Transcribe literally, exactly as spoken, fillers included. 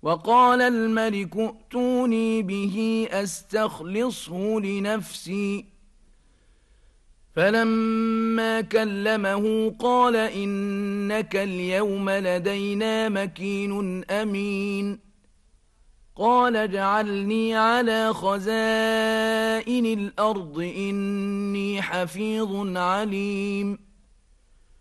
وقال الملك ائتوني به أستخلصه لنفسي. فلما كلمه قال إنك اليوم لدينا مكين أمين. قال اجعلني على خزائن الأرض إني حفيظ عليم.